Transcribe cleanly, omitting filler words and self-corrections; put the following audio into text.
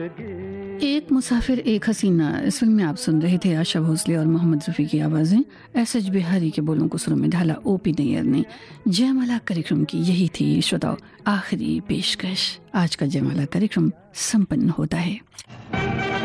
एक मुसाफिर एक हसीना, इस फिल्म में आप सुन रहे थे आशा भोसले और मोहम्मद रफ़ी की आवाज़ें। एस.एच. बिहारी के बोलों को सुरों में ढाला ओ.पी. नैयर ने। जयमाला कार्यक्रम की यही थी श्रोताओं आखिरी पेशकश। आज का जयमाला कार्यक्रम संपन्न होता है।